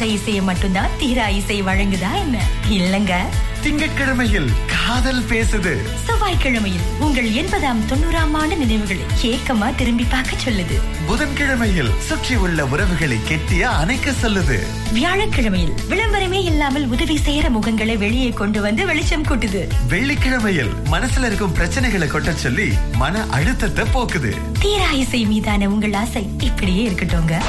தீராத இசையை மட்டும்தான் தீரா இசை வழங்குதா என்ன? இல்லங்க. திங்கட்கிழமையில் காதல் பேசுது. செவ்வாய்க்கிழமையில் உங்கள் 80ஆம் 90ஆம் ஆண்டு நினைவுகளை ஏக்கமா திரும்பி பார்க்க சொல்லுது. புதன்கிழமையில் சுற்றி உள்ள உறவுகளை கெட்டியா அணைக்க சொல்லுது. வியாழக்கிழமையில் விளம்பரமே இல்லாமல் உதவி செய்யற முகங்களை வெளியே கொண்டு வந்து வெளிச்சம் கூட்டுது. வெள்ளிக்கிழமையில் மனசுல இருக்கும் பிரச்சனைகளை கொட்ட சொல்லி மன அழுத்தத்தை போக்குது. தீரா இசை மீதான உங்கள் ஆசை இப்படியே இருக்கட்டும்ங்க.